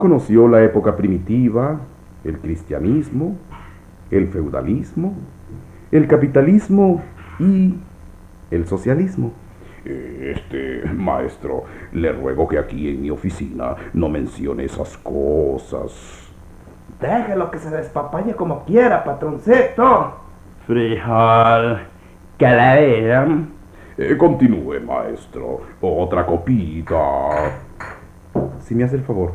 Conoció la época primitiva, el cristianismo, el feudalismo, el capitalismo y el socialismo. Maestro, le ruego que aquí en mi oficina no mencione esas cosas. Déjelo que se despapalle como quiera, patroncito. Frijol, ¿qué le dicen? Continúe, maestro. Otra copita. Si me hace el favor.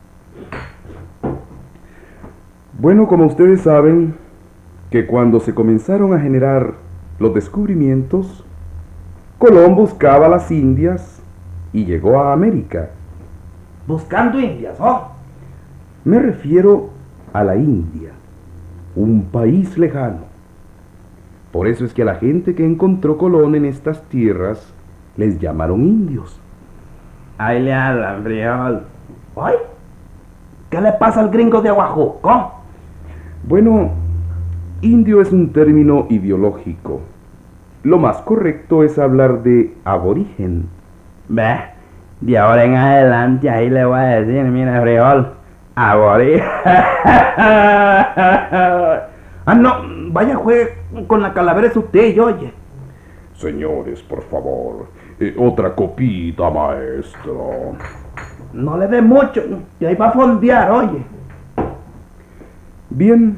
Bueno, como ustedes saben, que cuando se comenzaron a generar los descubrimientos, Colón buscaba las Indias y llegó a América. Buscando indias, ¿oh? Me refiero a la India, un país lejano. Por eso es que a la gente que encontró Colón en estas tierras les llamaron indios. Ahí le hablan, frijol. ¿Ay? ¿Qué le pasa al gringo de Aguajuco? Bueno, indio es un término ideológico. Lo más correcto es hablar de aborigen. Ve, de ahora en adelante ahí le voy a decir, mira, frijol, aborí. Ah, no, vaya juegue con la calavera su tío, oye. Señores, por favor. Otra copita, maestro. No le dé mucho, que ahí va a fondear, oye. Bien,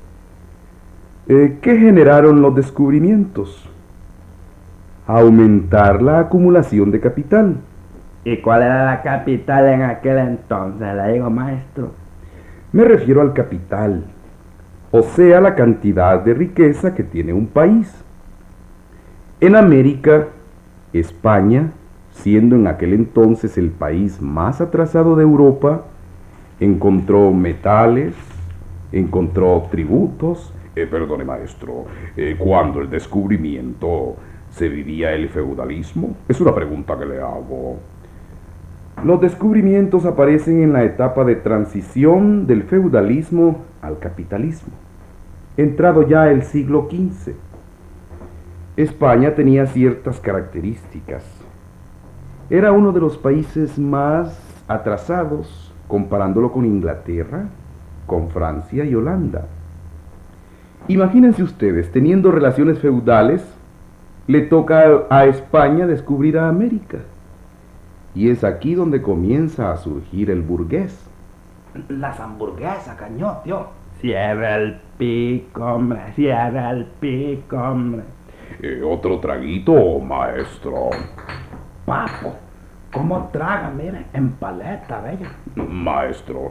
¿qué generaron los descubrimientos? Aumentar la acumulación de capital. ¿Y cuál era la capital en aquel entonces? Le digo, maestro. Me refiero al capital, o sea, la cantidad de riqueza que tiene un país. En América, España, siendo en aquel entonces el país más atrasado de Europa, encontró metales, encontró tributos. Perdone, maestro. ¿Cuándo el descubrimiento se vivía el feudalismo? Es una pregunta que le hago. Los descubrimientos aparecen en la etapa de transición del feudalismo al capitalismo, entrado ya el siglo XV. España tenía ciertas características. Era uno de los países más atrasados, comparándolo con Inglaterra, con Francia y Holanda. Imagínense ustedes, teniendo relaciones feudales, le toca a España descubrir a América. Y es aquí donde comienza a surgir el burgués. Las hamburguesas, cañotio. Cierra el pico, hombre, cierra el pico, hombre. ¿Otro traguito, maestro? Papo, ¿cómo traga? Mire, en paleta, bella. Maestro,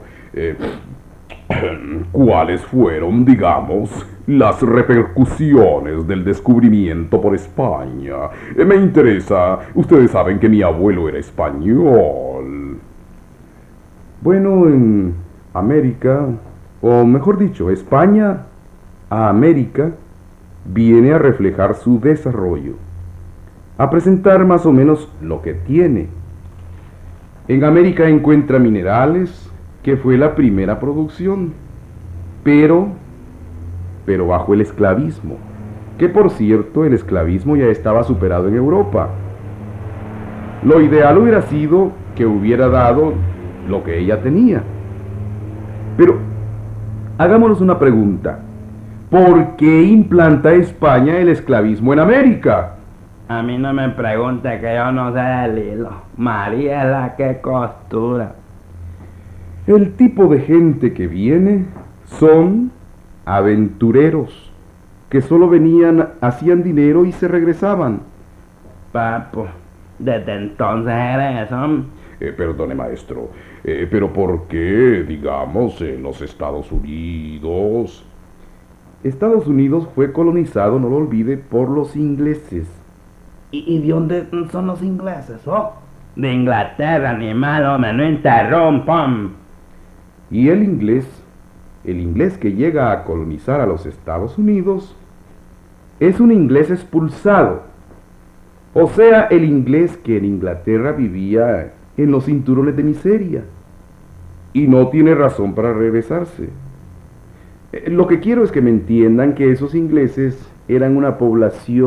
¿cuáles fueron, digamos, las repercusiones del descubrimiento por España? Me interesa. Ustedes saben que mi abuelo era español. Bueno, en América, o mejor dicho, España a América, viene a reflejar su desarrollo, a presentar más o menos lo que tiene. En América encuentra minerales, que fue la primera producción, pero bajo el esclavismo, que por cierto el esclavismo ya estaba superado en Europa. Lo ideal hubiera sido que hubiera dado lo que ella tenía. Pero hagámonos una pregunta. ¿Por qué implanta España el esclavismo en América? A mí no me pregunte que yo no sé del hilo. María es la que costura. El tipo de gente que viene son aventureros, que solo venían, hacían dinero y se regresaban. Papo, desde entonces era eso. Perdone, maestro, pero ¿por qué, digamos, en los Estados Unidos? Estados Unidos fue colonizado, no lo olvide, por los ingleses. ¿Y de dónde son los ingleses, oh? De Inglaterra, ni mal, hombre, no interrumpan. Y el inglés que llega a colonizar a los Estados Unidos, es un inglés expulsado. O sea, el inglés que en Inglaterra vivía en los cinturones de miseria y no tiene razón para regresarse. Lo que quiero es que me entiendan que esos ingleses eran una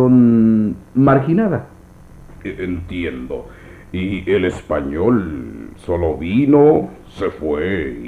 población marginada. Entiendo. ¿Y el español Solo vino, se fue